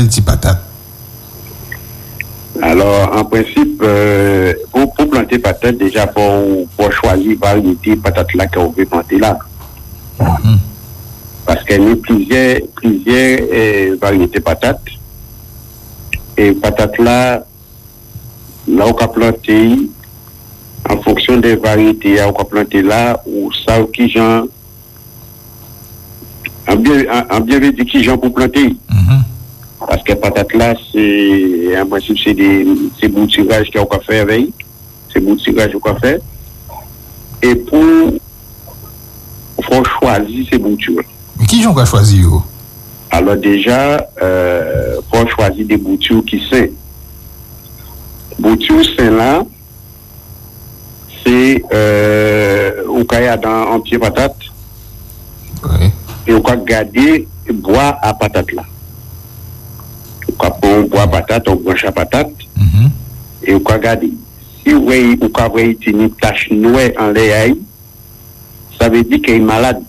petite patate? Alors, en principe, pour planter patate, déjà, pour choisir variété patate là qu'on veut planter là. Parce qu'il y a plusieurs variétés patates. Et patate là on peut planter en fonction des variétés, on peut planter là, ou ça, qui genre, en bien dit qui genre pour planter. Parce que patate là, c'est, en principe, c'est bouturage qu'on peut faire avec. C'est bouturage qu'on peut faire. Et faut choisir ces boutures. Mais qui j'en a choisi? Alors déjà, faut choisir des boutures qui sont. Boutures c'est là, c'est au cas dans un pied patate. Oui. Et on peut garder bois à patate là. On peut bois patate, on branche à patate. Et on peut garder. Si on peut avoir une tache noire en l'air, ça veut dire qu'il est malade.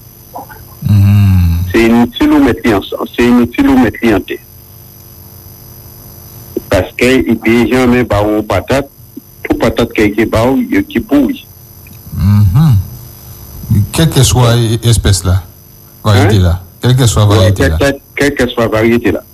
C'est inutile de mettre en terre. Parce qu'il peut jamais avoir une patate, toute patate qui est qui pourrit. Quelle que soit l'espèce là, variété là, quelle que soit variété là. Quelle que soit variété là.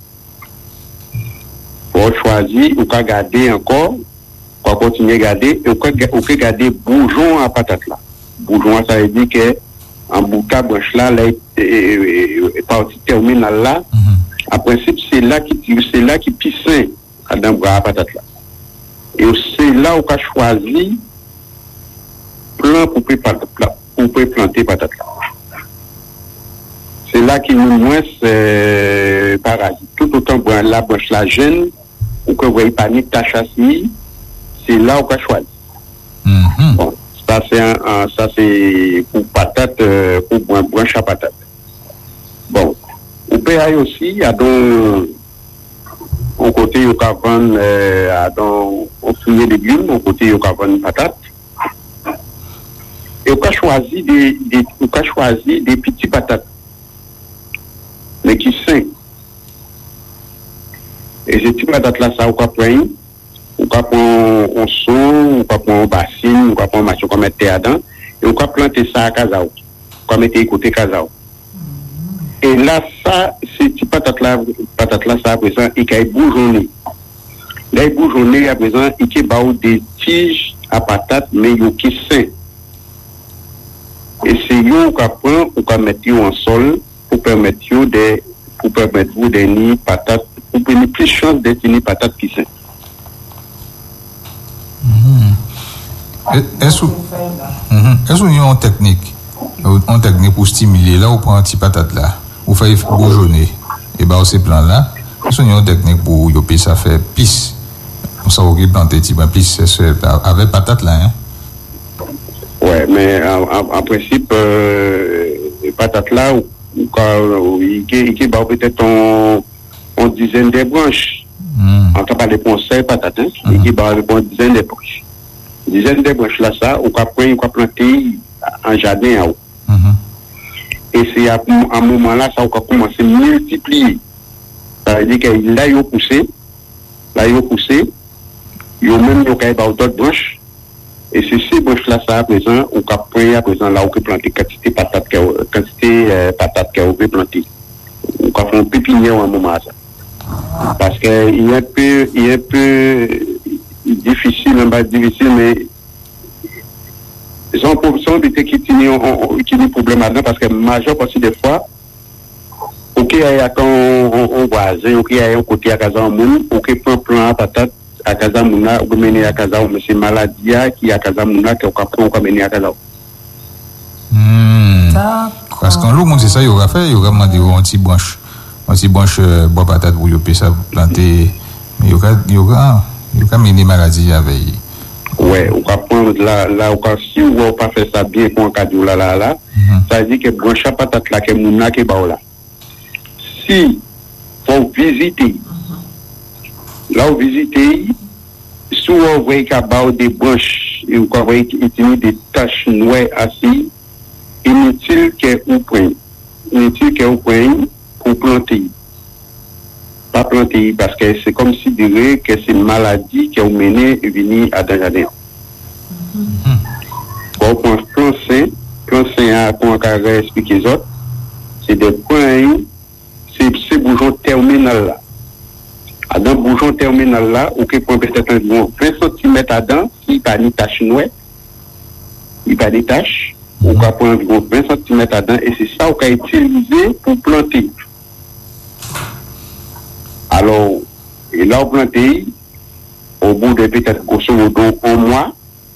Pour choisir, ou qu'à garder encore, pour continuer à garder, ou qu'à garder bourgeon à patate là. Bourgeon, ça veut dire que en bouca branche là, partie terminale là, en principe, c'est là qui pisse dans le bras à patate là. Et c'est là où on a choisi plan pour planter patate là. C'est là qu'il nous moins parasite. Tout autant pour la branche la jeune, ou que vous voyez pas ni tache assis, c'est là où on a choisi. Bon. Ça c'est pour patate, pour branche à patate. Bon, au pays aussi, il y a donc au côté il y a vendre fruits et légumes, au côté il y a vendre patate. Et on a choisi des petits patates, mais qui sont. Et ces petits patates là, ça on peut prendre. On peut prendre un seau, on peut prendre un bassine, on peut prendre un macho qu'on mette dedans, et on peut planter ça à Kazao. On peut mettre côté Kazao. Et là, ça, ces petits patates là, ça à présent, il y a bourgeonné. Là, il bourgeonné à présent, il y a des tiges à patates, mais il y a qui sain. Et c'est eux qu'on peut mettre en sol pour permettre vous de nier patates, pour donner plus de chance de tenir patates qui sain. Est-ce qu'il y a une technique pour stimuler là ou pour un petit patate là, ou faire bourgeonner et bah ces plans là, est-ce qu'il y a une technique pour y ça faire pisse, on s'en occupe planter petit peu pisse avec patate là hein? Ouais, mais en principe patate là il va peut-être en dizaine de branches. On t'a parlé pour un patate, il va avoir une dizaine de branches. Dizaine de branches là, ça, on peut planter en jardin en haut. Et c'est à un moment là, ça, on peut commencer à multiplier. Ça veut dire que là, il a poussé, il y a même d'autres branches. Et c'est ces branches là, ça, à présent, on peut prendre à présent là, on peut planter quantité patate qu'on peut planter. On peut faire un pépinière à un moment là. Parce que il est un peu difficile, mais ils ont qui problème là-dedans parce que majeure partie des fois, ok, il y a un voisin, ok, il y a un côté à Casamoun, ok, prend plan à patate à Casamouna, ou mener à Casamoun, mais c'est maladie qui à Casamouna qu'on peut mener à Casamoun. Parce qu'en l'eau, c'est ça, il y aura demandé un petit branche bois patate pour y ça planter, mais il y aura mener maladie avec. Ouais, on va prendre là, si on va pas faire ça bien pour un cadeau là, ça veut dire que branche patate là, que mouna qui est là. Si vous visitez, là vous visitez, si vous voyez qu'il y a des branches, et vous voyez qu'il y a des taches noires assis, inutile que vous preniez pour planter. Pas planter parce que c'est comme si dirait que c'est une maladie qui a mené venir à dans jardin. Bon, plan sain, pour expliquer les autres, c'est des points, c'est bouchon terminal là. Dans le bouchon terminal là, ou qui prend peut-être 20 cm dedans, s'il n'y a pas de tache noire, il n'y a pas de tache, on va prendre environ 20 cm dedans, et c'est ça qu'on a utilisé pour planter. Alors, et là, on plante, au bout de peut-être grosso modo un mois,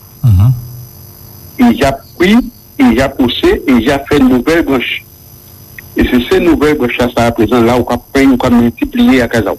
il a pris, il a poussé, et il a fait une nouvelle branche. Et c'est ces nouvelles branches à présent là, on va multiplier à Kazao.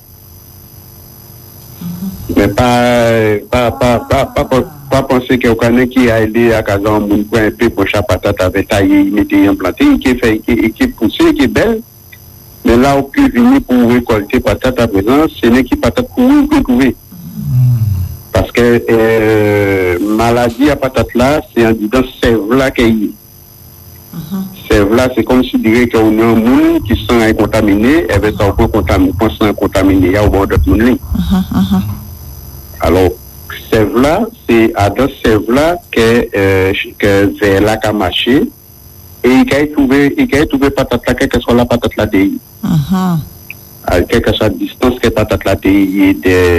Mais pas penser qu'il y a quelqu'un qui a aidé à Kazao, on prend un peu pour chaque patate avec taillé, il mettait implanté, qui est poussé, qui est belle. Mais là, on peut venir pour récolter patate à présent, ce n'est qui patate pour retrouver. Parce que maladie à patate là, c'est en disant sève là qu'il y a. Sève là, c'est comme si dirait qu'on a un monde qui sont contaminés, et bien ça on peut contaminer, il y a au bord de tout le monde. Alors, sève là, c'est à dans sève là que vers là qu'a marché, et il a trouvé patate là, quelle que soit la patate là de quelle que soit la distance que patate là de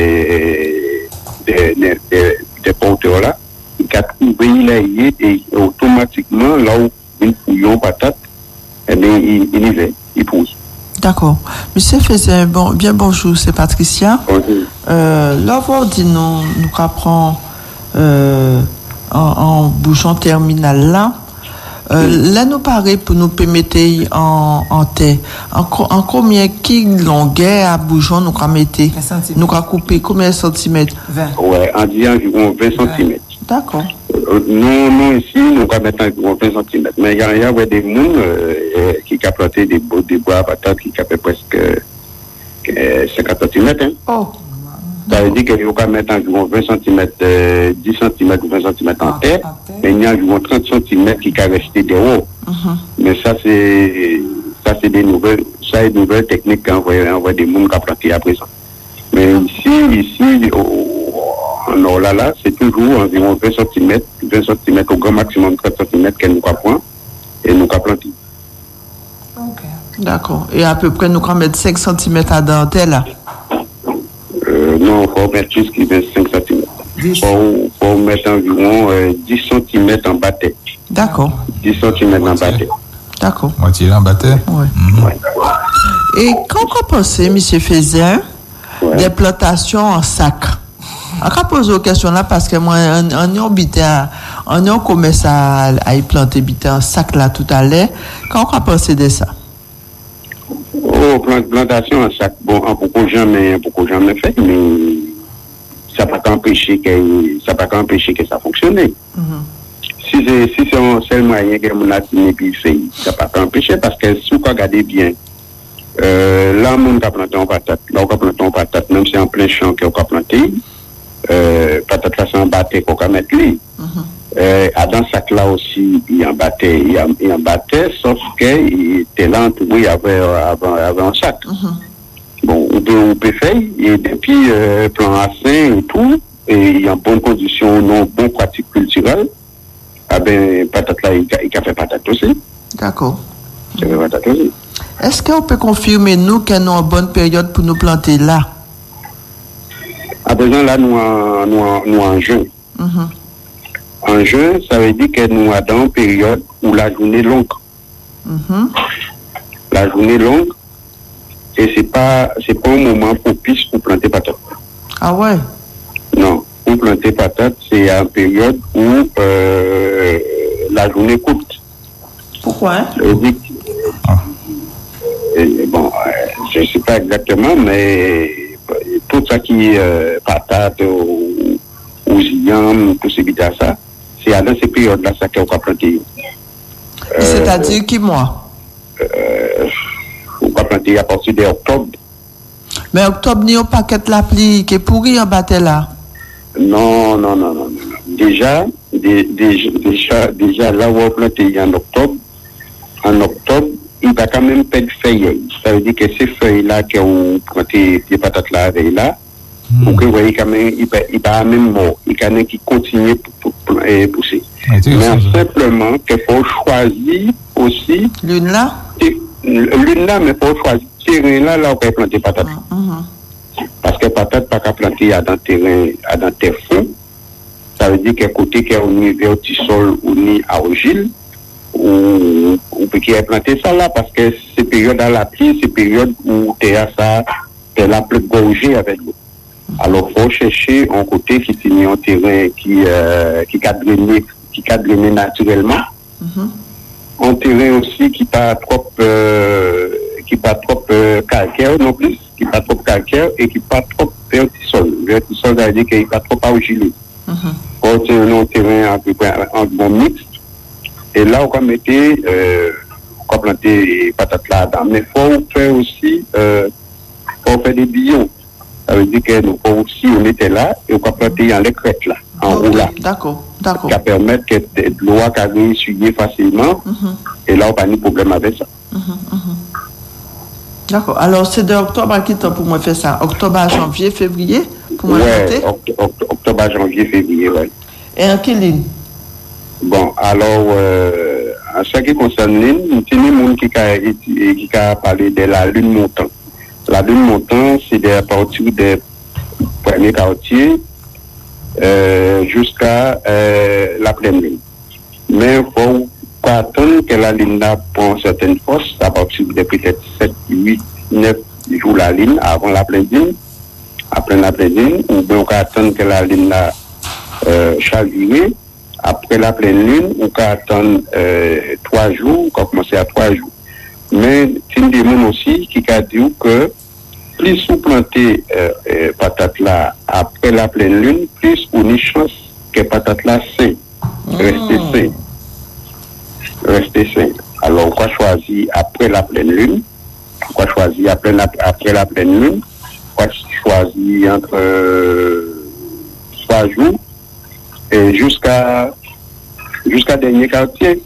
des porteurs là, il a trouvé il et automatiquement là où il fouillon patate, et bien il y va, il pousse. D'accord. Monsieur faisait bien bonjour, c'est Patricia. Là, vous dit nous apprend en bouchon terminal là. Là, nous paraît pour nous permettre en terre. En combien de longueur à bouchon nous mettre? Nous couper combien de centimètres? 20. Ouais, en disant environ 20 cm. D'accord. Nous, ici, nous allons mettre environ 20 cm. Mais il y a des gens qui ont planté des bois à patates qui ont presque 50 cm. Hein. Oh. Ça veut dire qu'il faut mettre environ 20 cm, 10 cm ou 20 cm en terre, mais il y a environ 30 cm qui sont restés dehors. Mais ça, c'est des nouvelles techniques qu'envoie des gens qui ont planté à présent. Mais ici, en Orlala, c'est toujours environ 20 cm au grand maximum 30 cm que nous avons et nous avons planté. Ok. D'accord. Et à peu près, nous allons mettre 5 cm à dentelle là? Non, il faut mettre plus que 25 cm. Il faut mettre environ 10 cm en bâtée. D'accord. 10 cm en bâtée. D'accord. Moitié en bâtée? Oui. Ouais. Et quand on pense, M. Fézin, des plantations en sac, on va poser une question là parce que moi, on a commencé à y planter en sac là tout à l'heure. Quand on va penser de ça? Oh, plantation en sac, bon, beaucoup jamais fait, mais ça n'a pas empêché que ça fonctionne. Si c'est un seul moyen que mon atteint puis fait, ça n'a pas empêché parce que si vous regardez bien, là, on a planté en patate, même si c'est en plein champ qu'on a planté, patate là, c'est en bâté qu'on a mettre lui. Dans ce sac-là aussi, il en battait, sauf qu'il était là entouré avec un sac. Bon, on peut faire, et depuis plan A5 et tout, et il y a bonne condition, non, bonne pratique culturelle, patate là, il a fait patate aussi. D'accord. Il a fait patate aussi. Est-ce qu'on peut confirmer nous qu'il y a une bonne période pour nous planter là? À présent, là, nous en juin. En juin, ça veut dire que nous sommes dans une période où la journée est longue. La journée est longue et c'est pas un moment propice pour planter patate. Ah ouais? Non, pour planter patate, c'est une période où la journée est courte. Pourquoi? Ça veut dire bon, je ne sais pas exactement, mais tout ça qui est patate ou ziyam, possibilité à ça, c'est dans ces périodes-là ça qu'on va planter. C'est-à-dire qui mois? On va planter à partir d'octobre. Mais octobre, il y a un paquet de la pluie qui est pourri en bâtiment là. Non. Déjà, là où on va planter en octobre, il il va quand même perdre feuilles. Ça veut dire que ces feuilles-là, qui ont planté des patates là, avec là, ou que vous voyez quand même, il va même mort. Il y en a qui continue pour pousser. Mais simplement, qu'il faut choisir aussi. L'une là? L'une là, mais il faut choisir. Terrain là, on peut planter patates. Parce que patates, pas qu'à planter à dans terrain, à dans terre fond. Ça veut dire qu'à côté, qu'il y a un niveau de sol ou ni argile, ou peut planter ça là, parce que c'est période à la pluie, c'est période où terre ça, c'est la plus gorgée avec l'eau. Alors, il faut chercher un côté qui est un terrain qui a drainé naturellement. Un terrain aussi qui pas trop calcaire non plus, qui pas trop calcaire et qui pas trop vertisol. Vertisol, ça veut dire qu'il pas trop argileux. On tient un terrain à peu près en bon mixte. Et là, on va mettre, on va planter patates là-dedans. Mais il faut faire aussi, faut faire des billons. Ça veut dire que nous, si on était là, et on va planter en l'écrète là, en haut là. D'accord. Qui va permettre que l'eau a essuyer facilement. Et là, on n'a pas de problème avec ça. D'accord. Alors, c'est de octobre à quel temps pour moi faire ça? Octobre à janvier, février? Pour moi octobre à janvier, février, oui. Et en quelle ligne? Bon, alors, en ce qui concerne l'île, il y a des gens qui a parlé de la lune montant. La lune montant, c'est à partir des premiers quartiers jusqu'à la pleine lune. Mais il faut attendre que la lune prend certaines forces à partir de peut-être 7, 8, 9 jours la lune avant la pleine lune. Après la pleine lune, ou bien on peut attendre que la lune chalure. Après la pleine lune, on peut attendre 3 jours, on peut commencer à 3 jours. Mais il y a des gens aussi qui ont dit que plus vous plantez patates là après la pleine lune, plus on a une chance que patates là sain. Restez sain. Alors on va choisir après la pleine lune, on va choisir après la pleine lune, on va choisir entre 3 jours et jusqu'à dernier quartier.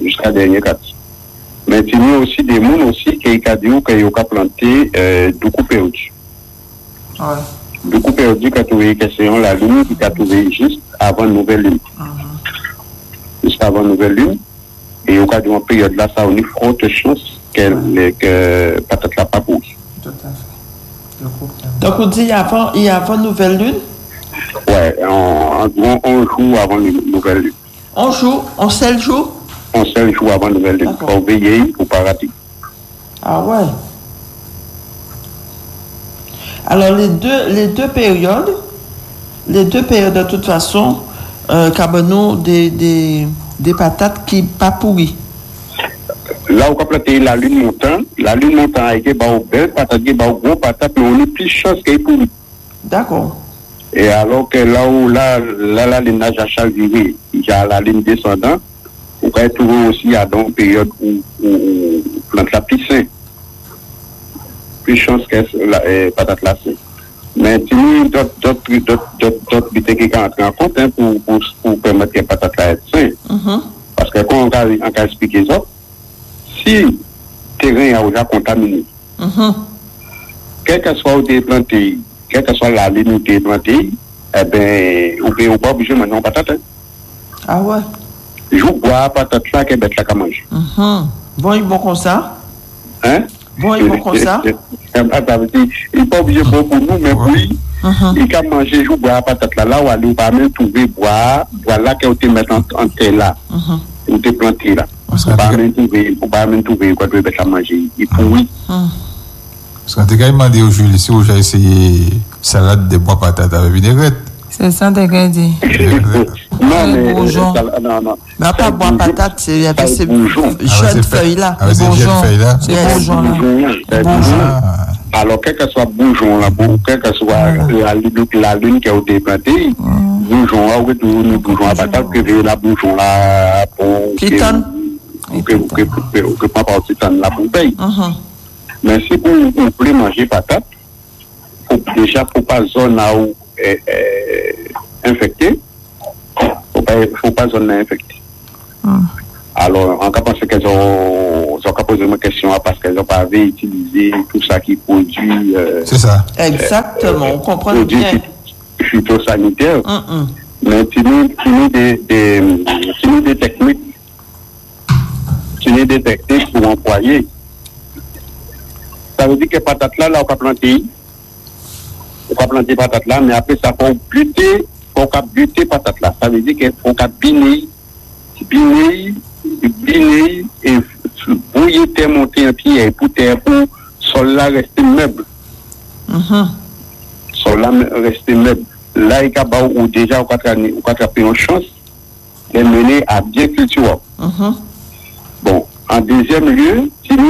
Mais il y a aussi des gens aussi qui ont dit qu'ils ont planté du coup perdu. Du coup perdu, qui a trouvé question la lune, qui a trouvé juste avant la nouvelle lune. Juste avant la nouvelle lune. Et au cas d'une période là, ça a une forte chance que patate la pas pousse. Tout à fait. Donc on dit il y a avant nouvelle lune? Ouais, on joue avant la nouvelle lune. On seul jour? On seul jour avant la nouvelle lune. Pour veiller, pour pas rater. Ah ouais. Alors les deux périodes de toute façon, cabanon des patates qui pas pourries. Là, on va planter la lune montant. La lune montant a été belle patate, gros patate, mais on est plus chance qu'elle est pourrie. D'accord. Et alors que là où la ligne a chaviré, il y a la ligne descendante, on va trouver aussi à une période où plante la plus sain. Plus chance que la patate la sain. Mais il y a d'autres bêtises qui entrent en compte pour permettre que la patate la être sain. Parce que quand on va expliquer ça, si le terrain est déjà contaminé, quel que soit où tu es planté, quelle que soit la ligne où tu es planté, eh bien, on ne peut pas obliger maintenant patate. Ah ouais? Je bois patate là, que bête là qu'à manger. Bon, ils vont comme ça? Hein? Bon, ils vont comme ça? Il n'est pas obligé pour nous, mais oui. Il peut manger, je bois patate là, où aller, on va même trouver bois, voilà qu'on te met en terre là. On te planté là. On va même trouver quoi de bête à manger. Il pourrit. Parce qu'on t'a quand même demandé au Julie si j'ai essayé salade de bois patates avec vinaigrette. C'est ça, t'as qu'à dire. Non, mais. Non. Mais pas bois patate, c'est avec ces jeunes feuilles là. Avec ces jeunes feuilles là. C'est bourgeon là. Alors, quel que soit bourgeon là, quel que soit la lune qui a été plantée, bourgeon là, ou bourgeon à patate, que la bourgeon là, pour. Titane. Que pas par titane là pour payer. Mais si vous voulez manger patate, déjà, faut pas zone là où infectée, faut pas zone là infectée. Alors, on peut penser qu'elles ont posé une question parce qu'elles n'ont pas utilisé tout ça qui produit. C'est ça. Exactement, on comprend bien. Phytosanitaire. Mais tu nous des techniques pour employer. Ça veut dire que patate là, on va planter patate là, mais après ça, faut buter patate là. Ça veut dire qu'il faut biner et brouiller terre, monter un pied pour terre pour sol là rester meuble. Sol là rester meuble. Là, il y a déjà on va attraper une chance de mener à bien cultiver. Bon, en deuxième lieu,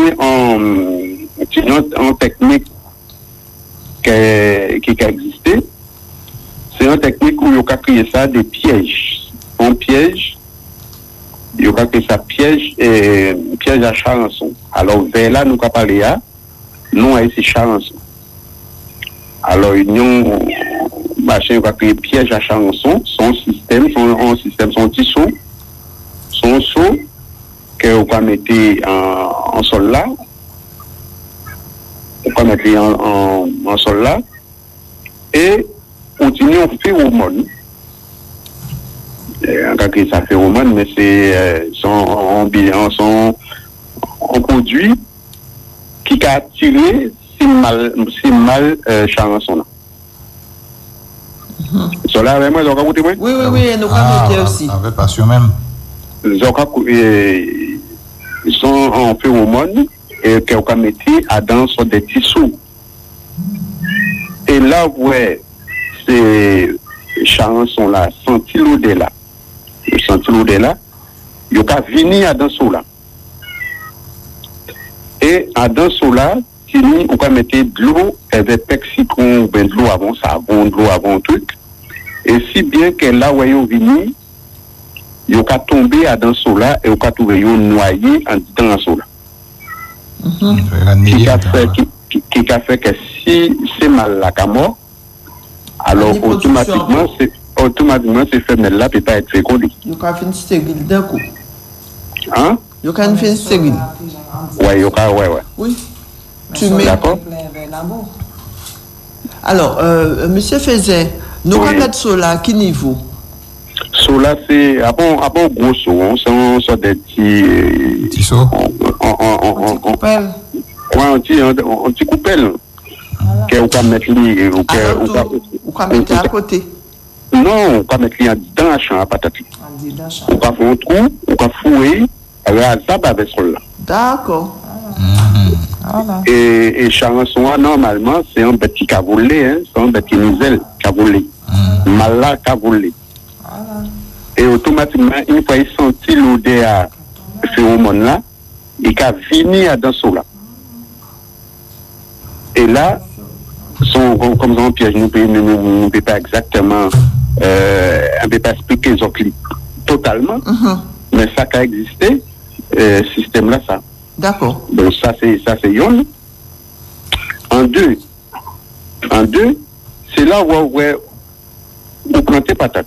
en technique qui a existé, c'est une technique où il y a créé ça des pièges. Un piège, il y a créé ça piège à charançon. Alors, vers là, nous avons parlé à, nous, c'est charançon. Alors, l'union machin va créer piège à charançon, son tissot, son seau, qu'on va mettre en sol là. On va mettre en sol là. Et continuer en phéromone. En cas que ça phéromone, mais c'est son produit qui a attiré si mal charançon là. Cela vraiment, ils ont écouté moi? Oui, nous avons aussi. Avec passion même. Ils sont en phéromone et qu'ils ont mis à dans des tissus. Et là, ouais, ces charançons là, senti l'odeur là, ils ont venir à dans ce là. Et à dans ce là, on va mettre de l'eau avec pexicon, de l'eau avant savon, de l'eau avant truc. Et si bien que là où ils viennent, ils vont tomber à dans ce là et ils vont trouver noyé dans ce là. Qui a fait que si c'est mal la mort, alors automatiquement ces femelles là ne peuvent pas être fécondées. Ils ont fait une stérile d'un coup. Hein? Ils ont fait une stérile. Ouais. Oui. Tu mets. D'accord. Alors, monsieur Fézin, nous avons cela à quel niveau? Cela, c'est à bon gros saut, c'est sur des petits sauts. Un petit coupelle. Qu'on va mettre à côté. Non, on va mettre dans la chambre à patate. On va faire un trou, on va fouiller, ça va avec cela. D'accord. Et charançon, normalement, c'est un petit cavolé, c'est un petit nisel cavolé. Malin cavolé. Et automatiquement, une fois qu'il sentit l'odeur à phéromone là, il a fini à dans ce là. Et là, comme un piège, nous ne pouvons pas exactement, on ne peut pas expliquer totalement, mais ça qui a existé, système là, ça. D'accord. Donc ça c'est yon. En deux, c'est là où vous plantez patate.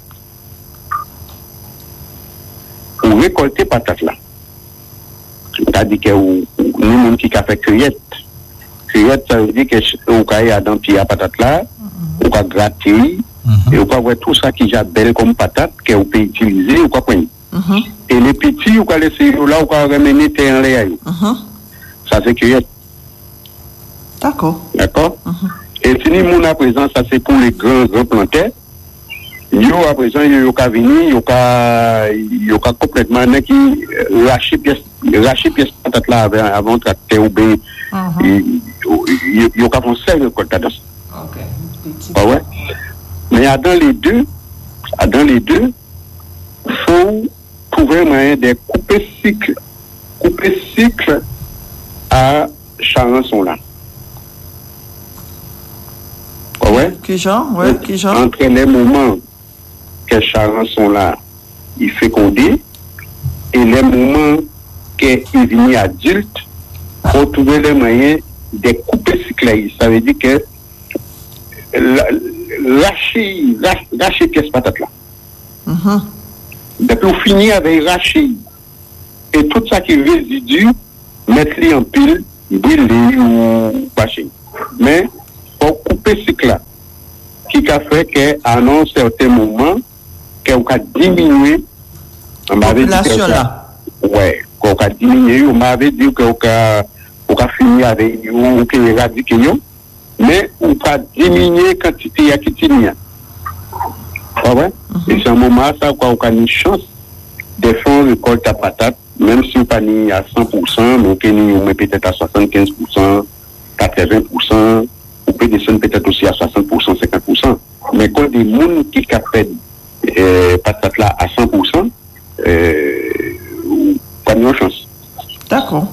Vous récoltez patate là. C'est-à-dire que nous qui a fait cueillette. Cueillette, ça veut dire que vous avez dans pied à patate là, vous avez gratté, et vous avez tout ça qui est belle comme patate que vous pouvez utiliser, vous pouvez prendre. Et les petits, vous allez laisser là, vous allez ramener terre en l'air. Ça c'est cueillette. D'accord. Et fini, mon à présent, ça c'est pour les grands planteurs. Yo à présent, yo ka venir, yo ka complètement qui lâcher pièce patate là avant tracter ou bien yo ka font ça récolte dans. OK. Ouais. Mais dans les deux, faut trouver moyen de couper cycle à charançon là. Ouais. Qui genre? Entre les moments que charançon là, il fécondé, et les moments qu'il vient adulte, faut trouver les moyens de couper cycle. Ça veut dire que lâcher pièce patate là. Depuis on finit avec lâcher. et tout ça qui résidue, mettre-les en pile, brûler ou bâcher. Mais, pour couper ce cycle-là, qui a fait qu'à un certain moment, qu'on a diminué, on m'avait dit population-là. Ouais, qu'on a diminué, on m'avait dit qu'on a fini avec nous, qu'on a éradiqué nous, mais on a diminué la quantité à Kitini. Ah ouais? Et c'est un moment, ça, on a une chance de faire une récolte à patate, même si on pas ni à 100%, mais on met peut-être à 75%, 80%, on peut descendre peut-être aussi à 60%, 50%. Mais quand des gens qui captent patate là à 100%, pas de chance. D'accord.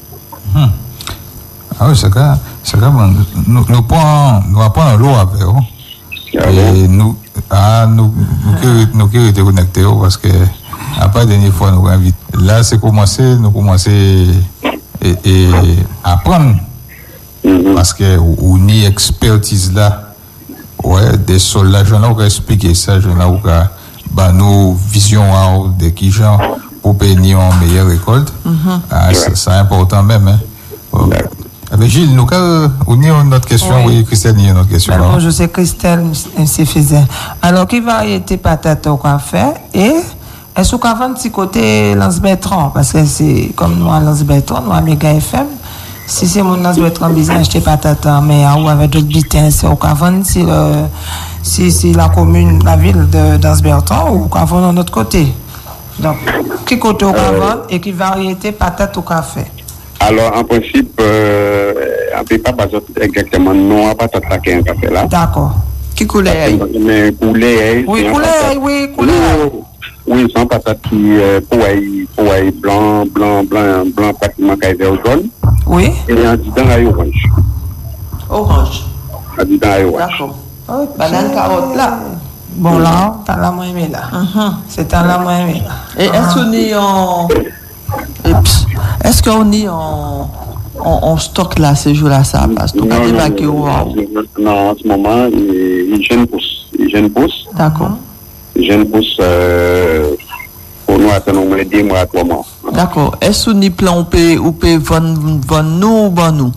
Ah oui, c'est quand nous prenons l'eau avec eux. Et nous qui étions connectés parce que après la dernière fois nous invite. Là c'est nous commencer et apprendre parce que on y expertise là ouais des sols là j'en ai expliqué ça j'en ai bah nos visions de qui genre pour bénir en meilleure récolte c'est important même hein. Mais Gilles, on a une autre question. Oui, Christelle, il y a une autre question. Alors, je sais Christelle, c'est faisait. Alors, quelle variété patate au café et est-ce qu'on a un petit côté Lance Bertrand? Parce que c'est comme nous à Lance Bertrand, nous à Méga FM. Si c'est mon Lance Bertrand besoin d'acheter patate, mais ou avec d'autres bulletins, c'est au Cavon, si la commune, la ville de Lance Bertrand ou au Cavon de notre côté. Donc, qui côté au Cavon et qui variété patate au café? Alors, en principe, on ne peut pas baser exactement non à patate là qui est un café là. D'accord. Qui couleur? Mais couleur. Oui, couleur. Oui, sans patate qui poêle blanc, pratiquement qui est vert jaune. Oui. Et en dedans, il y a orange. Orange. En dedans, il y a orange. D'accord. Banane carotte là. Bon là, t'as la moins aimée là. C'est un la moins aimée là. Et est-ce qu'on est en stock là ces jours-là ça parce que non, en ce moment il jeune pousse. D'accord. Il jeune pousse pour nous attendre au moins 2 mois à 3 mois. D'accord. Est-ce qu'on est plan ou peut vendre nous ou bon nous?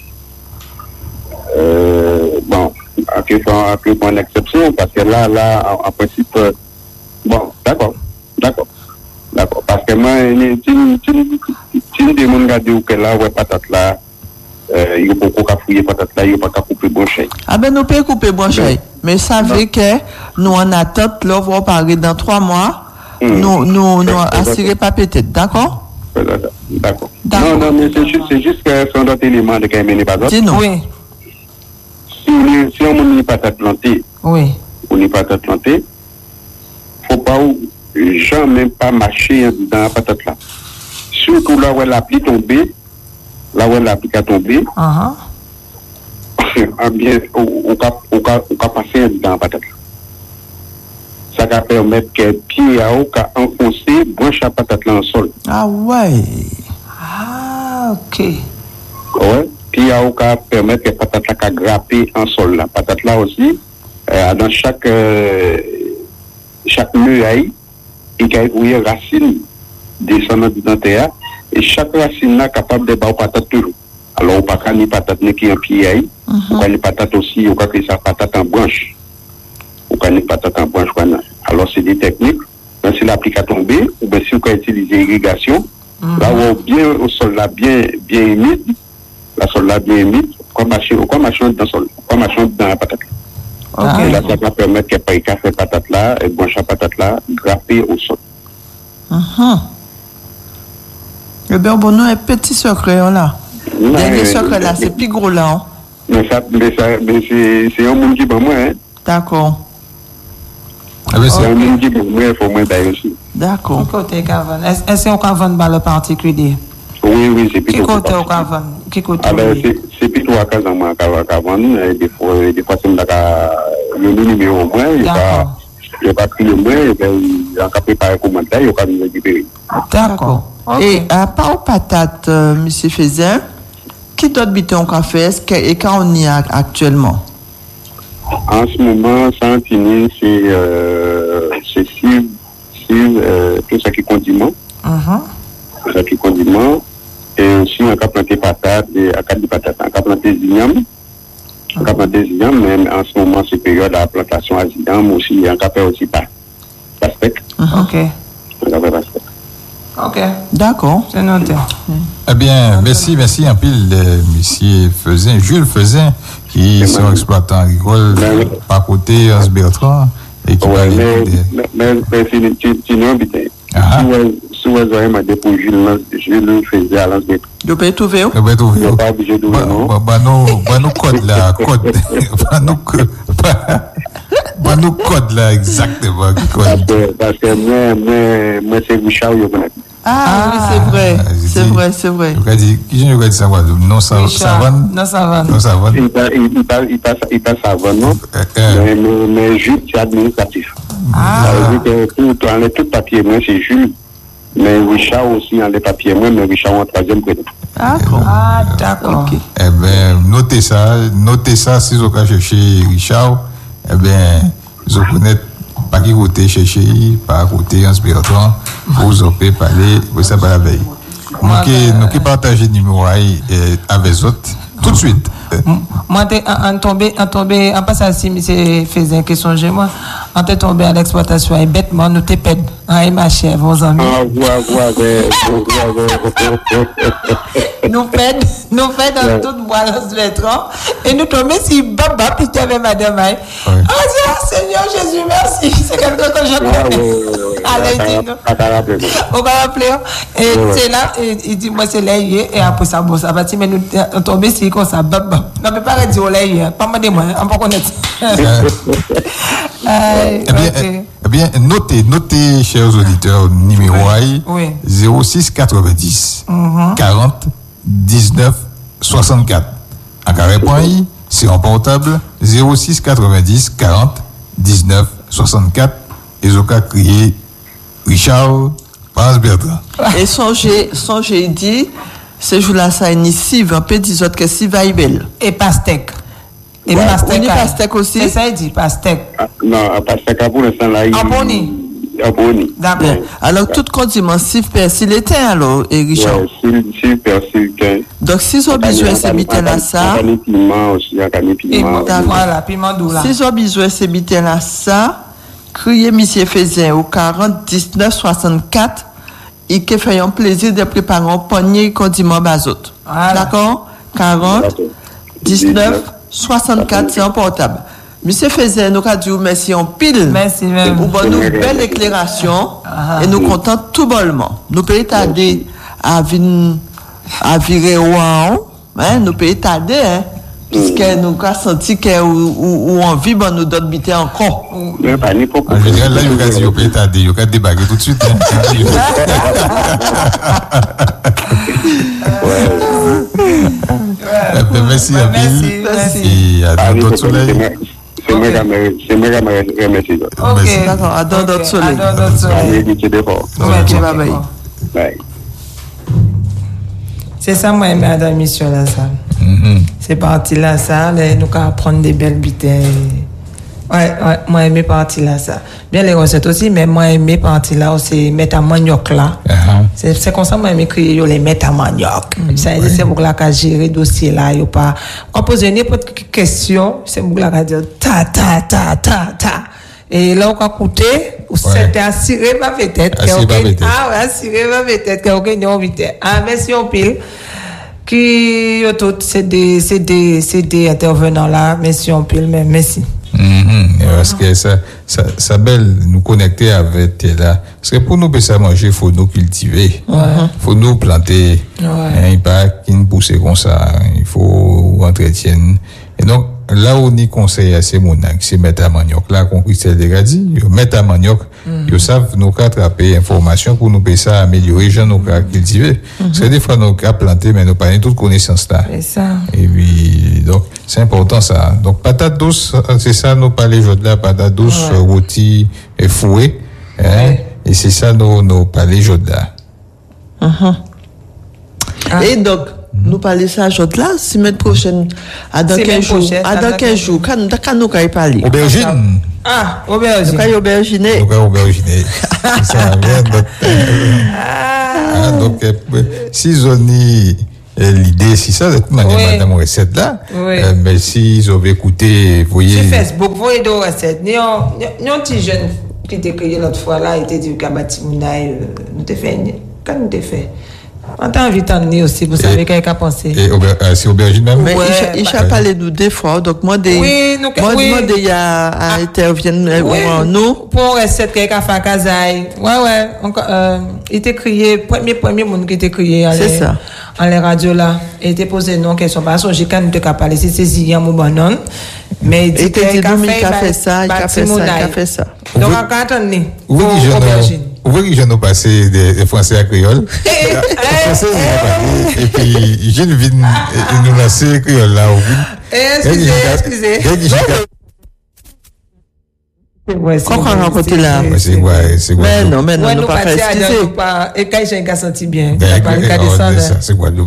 Bon, à une exception parce que là en principe bon, d'accord. Parce que moi, si des gens regardent que là, ouais, patate là, il faut qu'on fouiller patate là, il ne faut pas couper branché. Ah ben, nous pouvons couper branché. Mais ça veut que nous en attente, là, on va parler dans 3 mois, nous assurer pas peut-être, d'accord? D'accord. Non, mais c'est juste que c'est un autre élément de quand même pas d'autre. Dis-nous. Oui. Si on n'a pas patate plantée, oui. On n'est pas patate plantée, faut pas jamais pas marcher dans la patate là. Surtout là où elle a pu tomber, là où elle a pu tomber, bien, on va passer dans la patate là. Ça va permettre que pied à eau enfoncer, branche la patate là en sol. Ah ouais. Ah, ok. Ouais. Pied à eau permettre que la patate là grapper en sol. La patate là aussi, dans chaque muraille, il y a une racine descendant dans terre et chaque racine là capable de battre patate toujours. Alors, on ne peut pas ni patate qui en pied, on peut ni patate aussi, on peut que ça patate en branche. On peut ni patate en branche. Alors, c'est des techniques. Si l'applique à tomber, ou bien si on peut utiliser l'irrigation, là où bien au sol là bien humide, la sol là bien humide, on peut marcher dans le sol, on peut marcher dans la patate. Et là, ça va permettre que pas café patate là, et branche à patate là, grapper au sol. Le beurre bon, un petit secret là. Dernier secret là, c'est plus gros là. Mais c'est un monde qui va moi, hein. D'accord. C'est un monde qui va moi, il faut moins d'ailleurs aussi. D'accord. Côté Cavon. Est-ce qu'on Cavon dans le particulier? Oui, c'est plutôt. Qui côté au Cavon? Qui côté? C'est plutôt à Casamance à Cavon. Des fois, c'est le numéro au moins, il n'y a pas pris le moins, il n'y a pas préparé comment il n'y a pas récupéré. D'accord. Et à part patate, M. Fézin, qui d'autres bitons qu'on fait et quand on y a actuellement? En ce moment, Santini, c'est tout ça qui est condiment. avec le condiment. Et aussi, on a planté patates, on a planté zignam. On a planté zignam, mais en ce moment, c'est période de la plantation à zignam aussi. On a fait aussi pastèque. Ok. On a fait pastèque. Ok. D'accord. C'est noté. Eh bien, merci en pile, monsieur Fezin, Jules Fezin, qui sont exploitants agricoles par côté Hans Bertrand et qui va mais sinon, si vous avez ma dépôt Jules Fezin à Hans Bertrand. Vous pouvez trouver où? Vous n'êtes pas obligé de non? Nous code là, nous code là exactement. Parce que moi c'est Richard, je connais. Ah oui, c'est vrai. C'est vrai. Qui je dit ça quoi? Non savane. Il passe savane, non? Mais Jules, c'est administratif. Ça veut dire que tout papier, moi, c'est Jules. Mais Richard aussi, en les papiers, moi, mais Richard en troisième prénom. D'accord. Okay. Eh bien, notez ça, si vous avez cherché Richard, eh bien, vous connaissez pas qui côté chercher, pas côté inspirateur, vous avez parlé, vous savez pas la veille. Nous qui partagons le numéro avec les autres, tout de suite. Moi, en tombé, en passant si monsieur faisait une question, moi, en t'es tombé à l'exploitation et bêtement, nous t'es pède. Ah, ma chère, vos amis. Nous pède dans toute bois de Bertrand et nous tombons si baba, puis tu avais madame. Ah, Seigneur Jésus, merci. C'est quelque chose que je connais. Allez, dis-nous. On va appeler. Et c'est là, il dit, moi, c'est là, et après ça, bon, ça va, mais nous tombons si comme ça, baba. Non, mais pas dire, là, pas me demander, on peut connaître. Eh bien, notez, chers auditeurs, numéro 06 90 40 19 64. En carré point I, c'est en portable 06 90 40 19 64. Et je vais crier Richard Hans Bertrand. Et songez dit, ce jour-là, ça initie, un peu des autres que si va y belle. Et pastèque. Et pastèque aussi. C'est ça, il dit pastèque. Non, pastèque pour l'instant là. Abonné. D'accord. Alors, tout condiment, si persil était alors, et Richard. Si persil était. Donc, si vous avez besoin, c'est biter là ça. Piment aussi, piment. Voilà, piment doux là. Si vous avez besoin, c'est biter là ça. Criez monsieur Fezin au 40 19 64. Et qui fait un plaisir de préparer un panier condiment bazot. Voilà. D'accord? 40 19 64, c'est un portable. Monsieur Fezin, nous avons dit merci en pile. Merci même. Pour nous belle éclairation et nous contents tout bonnement. Nous pouvons tarder à virer au hein, nous pouvons tarder, hein, puisque nous avons senti qu'on envie de nous donner encore. Mais pas n'importe quoi. En général, là, il y a peut tarder, il y a débarquer tout de suite. Merci à Bill. Et à d'autres soleil. C'est moi qui me remercie. Ok, d'accord, à d'autres soleil. Bye. C'est ça, moi, madame l'émission là, ça. C'est parti là, ça. Nous allons prendre des belles bouteilles. Ouais, moi, aimé partie là, ça. Bien les recettes aussi, mais moi, aimé partie là, c'est mettre à manioc là. C'est comme ça, moi, aimé crier, les mettre à manioc. Ça, c'est pour la gérer dossier là, yo pas. On pose n'importe quelle question, c'est pour la dire ta. Et là, on va écouter, c'était assuré ma tête. Ah ouais, assuré ma tête, qu'il y a une vitesse. Ah, merci, on pile. Qui, c'est des intervenants là, merci, on pile, mais merci. Parce que ça belle nous connecter avec là. Parce que pour nous ça manger, il faut nous cultiver. Faut nous planter. Il pas qu'une pousse comme ça. Il faut entretenir. Et donc, là où on conseille à ces monacs, c'est mettre à manioc. Là, qu'on Christelle déjà dit, mettre à manioc, ils savent nous attraper information pour nous ça améliorer, gens nous cultiver. Parce que des fois, nous planter, mais nous pas toute connaissance là. C'est ça. Et puis, donc, c'est important ça. Donc, patate douce, c'est ça, nous parler aujourd'hui là, patate douce, rôti et fouet. Hein? Et c'est ça, nous parler aujourd'hui là. Et donc, nous parlons ça aujourd'hui là, semaine prochaine, à dans 15 jours. À dans 15 jours, quand nous allons parler. Aubergine. Ah, aubergine. Donc, il y a auberginé. Donc, auberginé. Ça vient donc, si on y l'idée, si ça, de toute manière, madame recette là, mais si vous avez écouté, vous voyez. Sur Facebook, vous voyez des recettes. Nous, un petit jeune qui était créé l'autre fois là, il était dit qu'à Batimounaï, nous t'ai fait, quand nous t'ai fait. On t'a invité à venir aussi, vous savez qu'elle a pensé. Et c'est aubergine même? Mais il a parlé de deux fois, donc moi, il y a intervenir nous. Pour recette qu'elle a fait à Kazaï. Il était crié, premier monde qui était crié c'est ça. En les radios là. Il était posé non question parce que j'ai quand même parlé, c'est Ziyan Moubanon. Mais il dit qu'il a fait ça, il a fait ça. Donc, attendez. Aubergine. Vous voyez que je nous passé des Français à créole. Et puis, je viens nous lancer créole là au bout. Excusez. Quand on rencontre là. C'est quoi? Mais non, nous pas faire excuser. Et quand j'ai un senti bien. C'est quoi?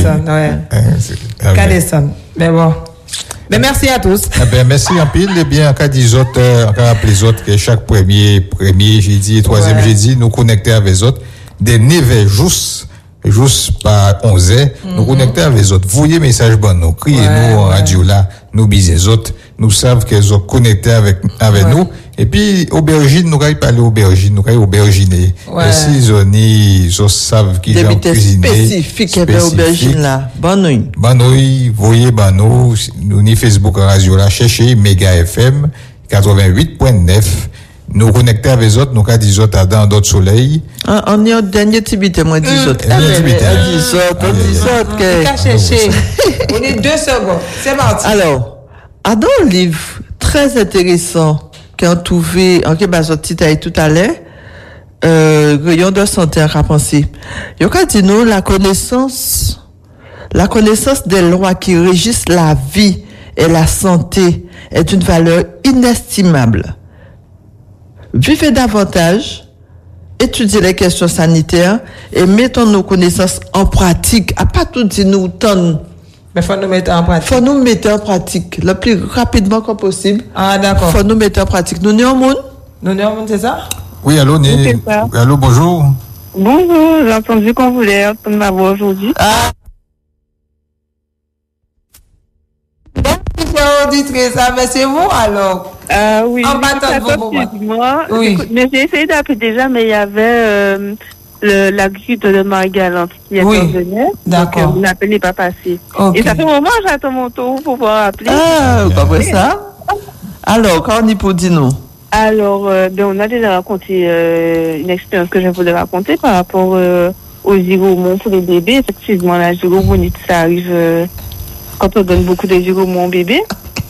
Cadesson. Mais bon. Mais merci à tous. Merci en pile. Eh bien, encore les autres, que chaque premier jeudi et troisième jeudi, nous connecter avec les autres. Des 9h juste par 11h, nous connecter avec les autres. Voyez message bon, nous criez-nous en radio là, nous bisez les autres. Nous savons qu'elles sont connectées avec nous. Et puis, aubergine, nous allons parler aubergine, nous allons auberginer. Et si ils savent qu'ils ont cuisiné. Spécifique avec aubergine là. Bonne nuit. Bonne nuit, voyez, nous ni Facebook radio là, cherchez Méga FM 88.9. Nous connecter avec les autres, nous avons 10 autres dans d'autres soleils. On est au dernier tibité, moi, 10 autres. 10 autres. On est 2 secondes. C'est parti. Alors, dans un livre très intéressant qu'on trouvé, en Québec, sorti tout à l'heure, Rayon de santé à penser. Il y a dit nous, la connaissance des lois qui régissent la vie et la santé est une valeur inestimable. Vivez davantage, étudiez les questions sanitaires et mettons nos connaissances en pratique. À pas tout dire nous tant. Mais faut nous mettre en pratique. Faut nous mettre en pratique le plus rapidement que possible. Ah d'accord. Faut nous mettre en pratique. Nous sommes au monde. C'est ça? Oui, allô, allô, bonjour. Bonjour, j'ai entendu qu'on voulait entendre ma voix aujourd'hui. Ah. Auditrice, mais c'est vous alors? Oui. En battant moi. Oui. Mais j'ai essayé d'appeler déjà, mais il y avait l'agriculteur de Marie-Galante qui intervenait. D'accord. Donc l'appel n'est pas passé. Okay. Et ça fait un moment que j'attends mon tour pour pouvoir appeler. Ah, pas vrai ça? Alors, quand on y peut dire nous? Alors, on a déjà raconté une expérience que je voulais raconter par rapport aux zygomons pour les bébés. Effectivement, la zygomonite, ça arrive quand on donne beaucoup de zygomons au bébé.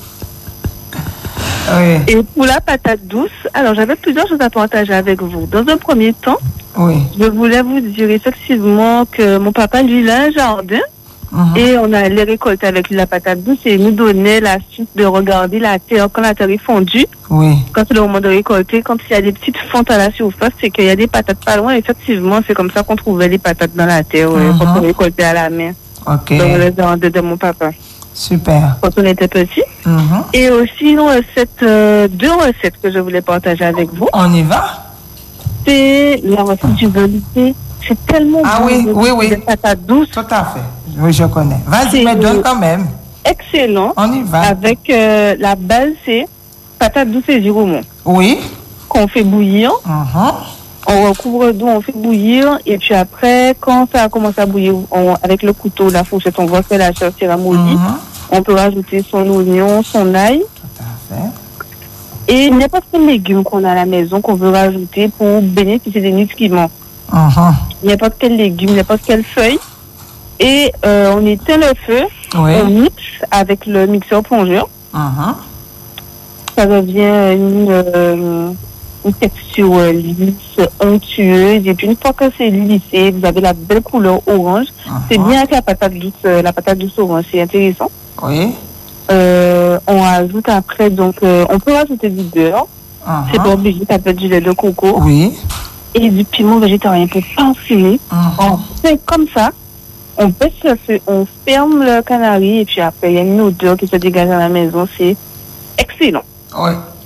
Oui. Et pour la patate douce, alors j'avais plusieurs choses à partager avec vous. Dans un premier temps, je voulais vous dire effectivement que mon papa, lui, il a un jardin. Et on allait récolter avec lui la patate douce et il nous donnait la suite de regarder la terre quand la terre est fondue. Oui. Quand c'est le moment de récolter, quand il y a des petites fentes à la surface, c'est qu'il y a des patates pas loin. Effectivement, c'est comme ça qu'on trouvait les patates dans la terre quand on récoltait à la main. Ok. Dans le jardin de mon papa. Super. Quand on était petit. Et aussi deux recettes que je voulais partager avec vous. On y va? C'est la recette du velouté. C'est tellement bon. Oui. Des patates douces. Tout à fait. Oui, je connais. Vas-y, mais donne quand même. Excellent. On y va. Avec la base, c'est patates douces et zygomons. Oui. Qu'on fait bouillir. On recouvre d'eau, on fait bouillir. Et puis après, quand ça commence à bouillir, avec le couteau, la fourchette, on voit que la chair s'est ramollie. On peut rajouter son oignon, son ail. Tout à fait. Et n'importe quel légume qu'on a à la maison, qu'on veut rajouter pour bénéficier des nutriments. N'importe quel légume, n'importe quelle feuille. Et on éteint le feu, on mixe avec le mixeur plongeur. Ça devient une texture lisse, onctueuse. Et puis une fois que c'est lissé, vous avez la belle couleur orange. C'est bien avec la patate douce orange, c'est intéressant. Oui. On ajoute après, donc on peut rajouter du beurre. C'est pas obligé, ça peut être du lait de coco. Oui. Et du piment végétarien pour parfumer. On fait comme ça. On baisse le feu, on ferme le canari et puis après il y a une odeur qui se dégage à la maison. C'est excellent. Oui.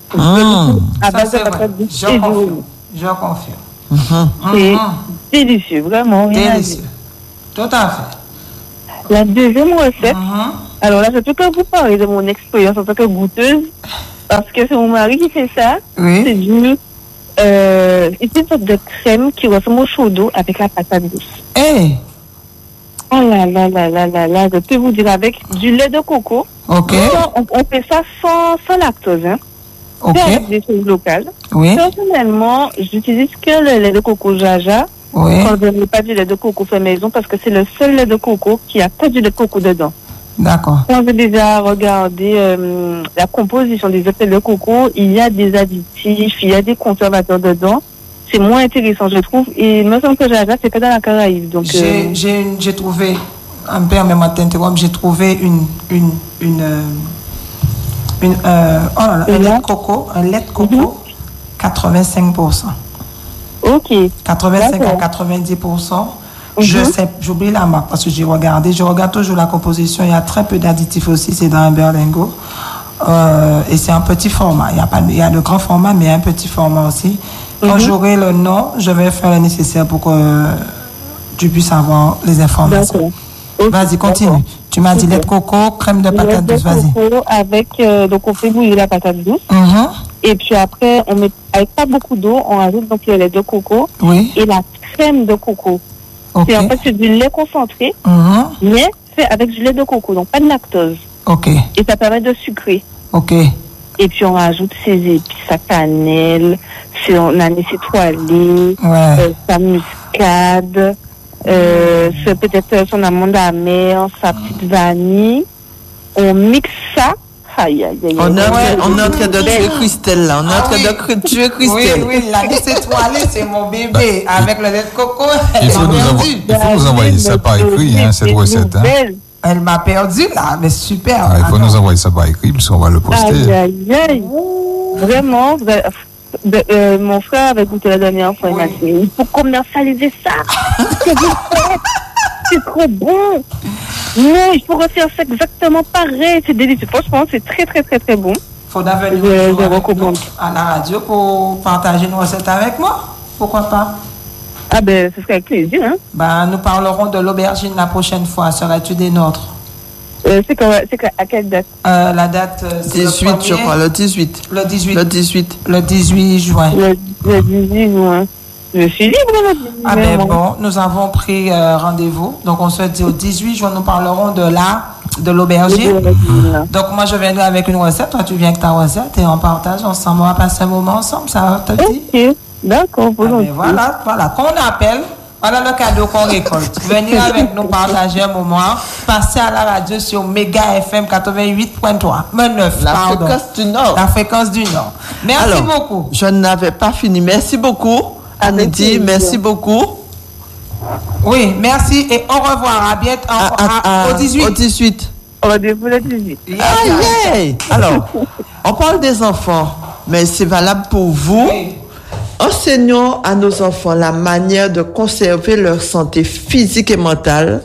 À base de patates douces et d'huile. Je confirme. C'est délicieux, vraiment. Délicieux. Tout à fait. La deuxième recette, alors là, je peux que vous parler de mon expérience en tant que goûteuse, parce que c'est mon mari qui fait ça. Oui. C'est une sorte de crème qui ressemble au chaud d'eau avec la patate douce. Hey. Oh là là là là là là, je peux vous dire avec du lait de coco. Ok. On fait ça sans lactose, hein. Ok. C'est avec des choses locales. Oui. Personnellement, j'utilise que le lait de coco Jaja. Oui. Quand je n'ai pas du lait de coco fait maison, parce que c'est le seul lait de coco qui a pas du lait de coco dedans. D'accord. Quand j'ai déjà regardé la composition des œufs de coco, il y a des additifs, il y a des conservateurs dedans. C'est moins intéressant, je trouve. Et il me semble que Jaja, c'est pas dans la Caraïbe. Donc, j'ai trouvé, permets-moi de t'interrompre, j'ai trouvé un lait de coco, 85%. Ok. 85 à 90%. Je sais, j'oublie la marque parce que je regarde toujours la composition. Il y a très peu d'additifs aussi, c'est dans un Berlingo. Et c'est un petit format. Il y a le grand format, mais un petit format aussi. Quand j'aurai le nom, je vais faire le nécessaire pour que tu puisses avoir les informations. Okay. Vas-y, continue. Tu m'as dit lait de coco, crème de patate douce, vas-y. Lait de coco avec, donc on fait bouillir la patate douce. Et puis après, on met, avec pas beaucoup d'eau, on ajoute donc le lait de coco et la crème de coco. Okay. C'est en fait du lait concentré, mais fait avec du lait de coco, donc pas de lactose. Okay. Et ça permet de sucrer. Okay. Et puis on rajoute ses épices, sa cannelle, son anis étoilé, sa muscade, peut-être son amande amère, sa petite vanille. On mixe ça. Aïe, aïe, aïe. On est en train de tuer Christelle là. On est en train de tuer Christelle. Oui, l'anis étoilé, c'est mon bébé. Avec le lait de coco, il faut nous envoyer ça par écrit, cette recette. Elle m'a perdu là, mais super. Il faut nous envoyer ça par écrit, parce qu'on va le poster. Aïe, aïe, aïe. Vraiment, mon frère avait goûté la dernière fois, il m'a dit, il faut commercialiser ça. C'est trop bon. Non, il faut refaire ça exactement pareil. C'est délicieux. Franchement, c'est très, très, très, très bon. Il faudra venir à la radio pour partager une recette avec moi. Pourquoi pas? Ah ben, ce serait avec plaisir. Hein? Ben, nous parlerons de l'aubergine la prochaine fois. Serais-tu des nôtres? C'est à quelle date? La date, c'est 18, je crois, le 18. Le 18. Le 18. Le 18 juin. Le 18 juin. Je suis libre le 18 juin. Ah ben bon, nous avons pris rendez-vous. Donc, on se dit au 18 juin, nous parlerons de l'aubergine. Donc, moi, je viendrai avec une recette. Toi, tu viens avec ta recette et on partage ensemble. On va passer un moment ensemble, ça te dit? Ok, d'accord. Voilà, qu'on appelle. Voilà le cadeau qu'on récolte. Venir avec nous partager un moment. Passer à la radio sur Méga FM 88.3. 9, la fréquence du Nord. La fréquence du Nord. Merci beaucoup. Je n'avais pas fini. Merci beaucoup. Anidi, merci beaucoup. Oui, merci et au revoir. À bientôt. Au 18. Au 18. Rendez-vous le 18. Alors, on parle des enfants, mais c'est valable pour vous. Oui. Enseignons à nos enfants la manière de conserver leur santé physique et mentale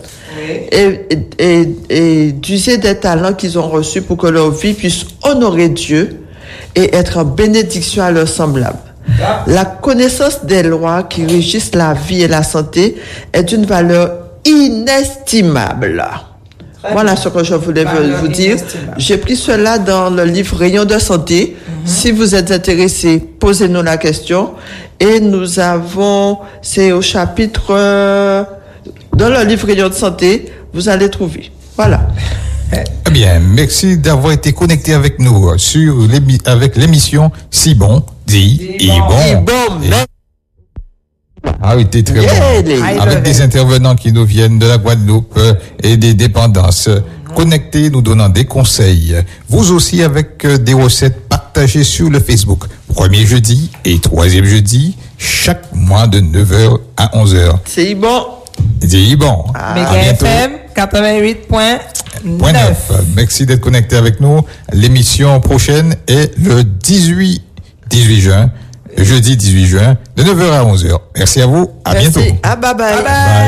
et d'user des talents qu'ils ont reçus pour que leur vie puisse honorer Dieu et être en bénédiction à leurs semblables. La connaissance des lois qui régissent la vie et la santé est d'une valeur inestimable. Voilà ce que je voulais vous dire. J'ai pris cela dans le livre Rayon de santé. Si vous êtes intéressé, posez-nous la question. Et nous avons, c'est au chapitre, dans le livre Rayon de santé, vous allez trouver. Voilà. Eh bien, merci d'avoir été connecté avec nous avec l'émission Si bon, dit et bon. Ah oui, t'es très bon. Avec des intervenants qui nous viennent de la Guadeloupe et des dépendances. Connectés, nous donnant des conseils. Vous aussi avec des recettes partagées sur le Facebook. Premier jeudi et troisième jeudi, chaque mois de 9h à 11h. C'est bon. C'est bon. Méga FM 88.9. Merci d'être connecté avec nous. L'émission prochaine est le 18 juin. Jeudi 18 juin, de 9h à 11h. Merci à vous. À bientôt. Ah, bye bye. Bye.